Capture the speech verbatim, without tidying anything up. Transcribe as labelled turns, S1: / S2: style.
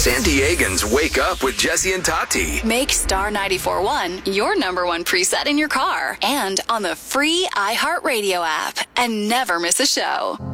S1: San Diegans wake up with Jesse and Tati.
S2: Make Star ninety-four point one your number one preset in your car and on the free iHeartRadio app. And never miss a show.